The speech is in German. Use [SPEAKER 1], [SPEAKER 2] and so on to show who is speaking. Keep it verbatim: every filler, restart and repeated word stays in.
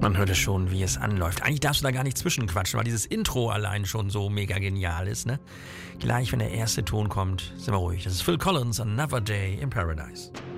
[SPEAKER 1] Man hört es schon, wie es anläuft. Eigentlich darfst du da gar nicht zwischenquatschen, weil dieses Intro allein schon so mega genial ist, ne? Gleich, wenn der erste Ton kommt, sind wir ruhig. Das ist Phil Collins, Another Day in Paradise.